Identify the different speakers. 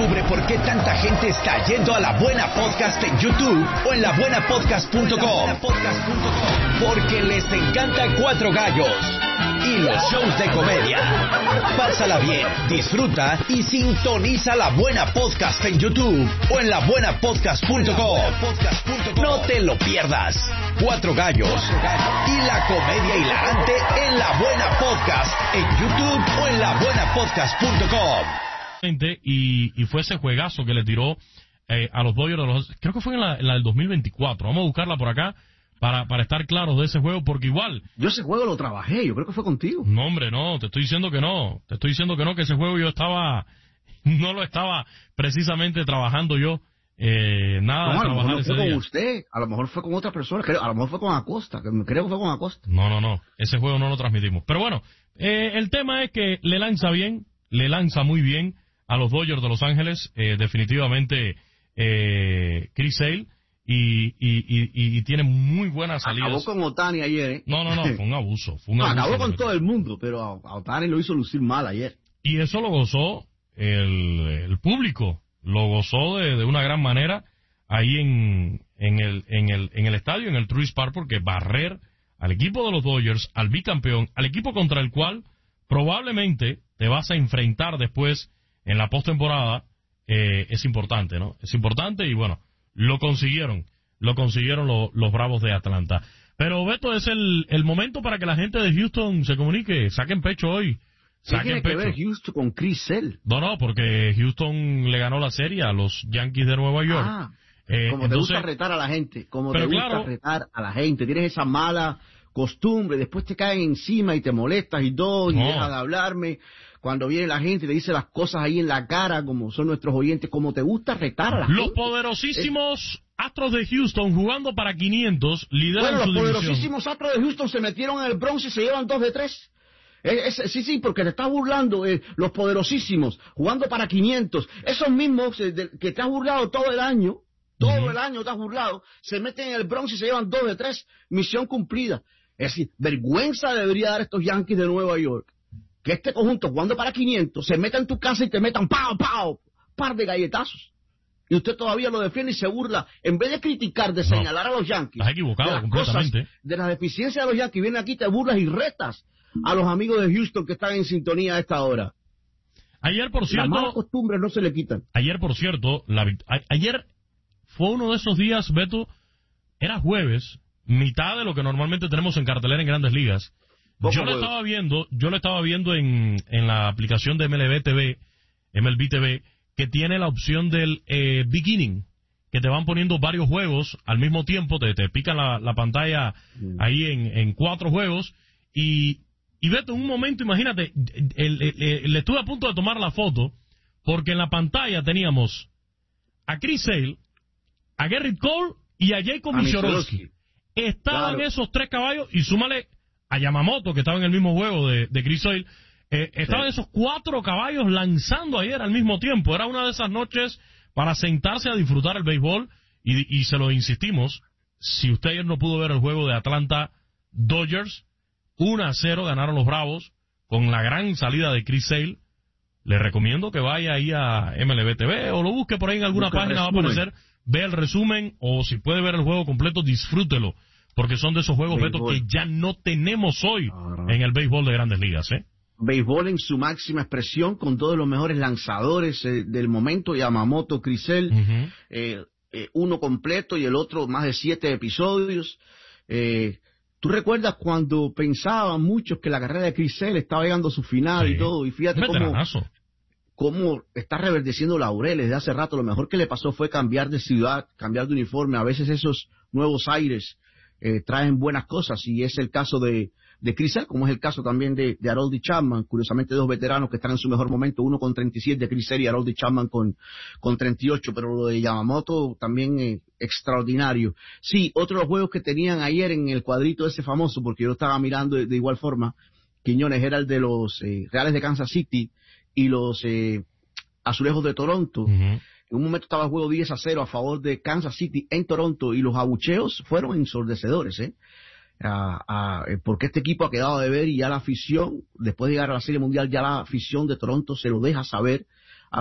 Speaker 1: Descubre por qué tanta gente está yendo a La Buena Podcast en YouTube o en labuenapodcast.com. Porque les encanta Cuatro Gallos y los shows de comedia. Pásala bien, disfruta y sintoniza La Buena Podcast en YouTube o en labuenapodcast.com. No te lo pierdas. Cuatro Gallos y la comedia hilarante en La Buena Podcast en YouTube o en labuenapodcast.com.
Speaker 2: Y fue ese juegazo que le tiró a los Dodgers, creo que fue en la del 2024. Vamos a buscarla por acá para estar claros de ese juego, porque igual...
Speaker 3: Yo ese juego lo trabajé, yo creo que fue contigo.
Speaker 2: No, hombre, no, te estoy diciendo que no, que ese juego no lo estaba precisamente trabajando yo, nada
Speaker 3: no,
Speaker 2: de trabajar ese día.
Speaker 3: A lo mejor no fue con usted, a lo mejor fue con otra persona, a lo mejor fue con Acosta, creo que fue con Acosta.
Speaker 2: No, ese juego no lo transmitimos. Pero bueno, el tema es que le lanza muy bien a los Dodgers de Los Ángeles, definitivamente Chris Sale, y tiene muy buenas salidas.
Speaker 3: Acabó con Ohtani ayer, ¿eh?
Speaker 2: No, fue un abuso.
Speaker 3: Acabó con todo el mundo, pero a Ohtani lo hizo lucir mal ayer.
Speaker 2: Y eso lo gozó el público, lo gozó de una gran manera ahí en el estadio, en el Truist Park, porque barrer al equipo de los Dodgers, al bicampeón, al equipo contra el cual probablemente te vas a enfrentar después en la postemporada, es importante, ¿no? Es importante y bueno, lo consiguieron los Bravos de Atlanta. Pero Beto, es el momento para que la gente de Houston se comunique, saquen pecho hoy.
Speaker 3: ¿Qué tiene que ver Houston con Chris Sale?
Speaker 2: No, porque Houston le ganó la serie a los Yankees de Nueva York.
Speaker 3: Como te gusta retar a la gente, tienes esa mala costumbre, después te caen encima y te molestas y dejas de hablarme. Cuando viene la gente y le dice las cosas ahí en la cara, como son nuestros oyentes, como te gusta retar a la gente.
Speaker 2: Los poderosísimos Astros de Houston jugando para 500 lideran su división.
Speaker 3: Los poderosísimos Astros de Houston se metieron en el Bronx y se llevan 2 de 3. Sí, porque te estás burlando, los poderosísimos, jugando para 500. Esos mismos que te has burlado todo el año te has burlado, se meten en el Bronx y se llevan 2 de 3. Misión cumplida. Es decir, vergüenza debería dar estos Yankees de Nueva York. Que este conjunto, jugando para 500, se meta en tu casa y te metan par de galletazos. Y usted todavía lo defiende y se burla. En vez de criticar, de señalar a los Yankees,
Speaker 2: estás equivocado completamente.
Speaker 3: De las deficiencias de los Yankees, viene aquí, te burlas y retas a los amigos de Houston que están en sintonía a esta hora.
Speaker 2: Ayer, por cierto...
Speaker 3: Las malas costumbres no se le quitan.
Speaker 2: Ayer, por cierto, ayer fue uno de esos días, Beto, era jueves, mitad de lo que normalmente tenemos en cartelera en Grandes Ligas. Yo lo estaba viendo en la aplicación de MLB TV, que tiene la opción del beginning, que te van poniendo varios juegos al mismo tiempo, te pican la pantalla ahí en 4 juegos, y Beto, en un momento, imagínate, le estuve a punto de tomar la foto, porque en la pantalla teníamos a Chris Sale, a Gerrit Cole y a Jacob Mishorowski. Estaban esos 3 caballos, y súmale a Yamamoto, que estaba en el mismo juego de Chris Sale. Estaban esos 4 caballos lanzando ayer al mismo tiempo. Era una de esas noches para sentarse a disfrutar el béisbol, y se lo insistimos, si usted ayer no pudo ver el juego de Atlanta Dodgers, 1-0 ganaron los Bravos, con la gran salida de Chris Sale, le recomiendo que vaya ahí a MLB TV, o lo busque por ahí en alguna página, va a aparecer, ve el resumen, o si puede ver el juego completo, disfrútelo, porque son de esos juegos, Beto, que ya no tenemos hoy en el béisbol de Grandes Ligas,
Speaker 3: Béisbol en su máxima expresión, con todos los mejores lanzadores del momento, Yamamoto, Chris Sale, uno completo y el otro más de 7 episodios. ¿Tú recuerdas cuando pensaban muchos que la carrera de Chris Sale estaba llegando a su final y todo? Y fíjate cómo está reverdeciendo laureles de hace rato. Lo mejor que le pasó fue cambiar de ciudad, cambiar de uniforme. A veces esos nuevos aires traen buenas cosas, y es el caso de Chris Sale, como es el caso también de Aroldis Chapman. Curiosamente, 2 veteranos que están en su mejor momento, uno con 37 de Chris Sale y Aroldis Chapman con 38, pero lo de Yamamoto también extraordinario. Sí, otro de los juegos que tenían ayer en el cuadrito ese famoso, porque yo estaba mirando de igual forma, Quiñones, era el de los Reales de Kansas City y los Azulejos de Toronto. En un momento estaba el juego 10-0 a favor de Kansas City en Toronto, y los abucheos fueron ensordecedores, porque este equipo ha quedado de ver, y ya la afición, después de llegar a la Serie Mundial, ya la afición de Toronto se lo deja saber